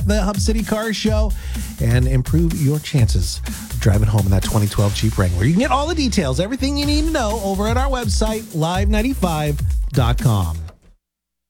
the Hub City Car Show and improve your chances of driving home in that 2012 Jeep Wrangler. You can get all the details, everything you need to know over at our website, live95.com.